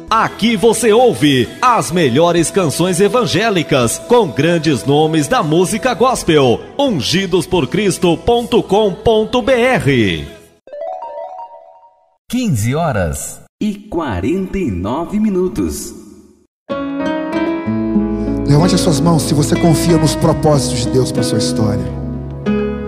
Aqui você ouve as melhores canções evangélicas com grandes nomes da música gospel. ungidosporcristo.com.br. 15h49. Levante as suas mãos se você confia nos propósitos de Deus para a sua história.